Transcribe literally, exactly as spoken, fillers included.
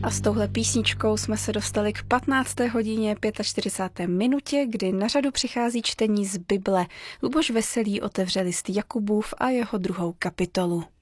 A s touhle písničkou jsme se dostali k patnácté hodině čtyřicáté páté minutě, kdy na řadu přichází čtení z Bible. Luboš Veselý otevře list Jakubův a jeho druhou kapitolu.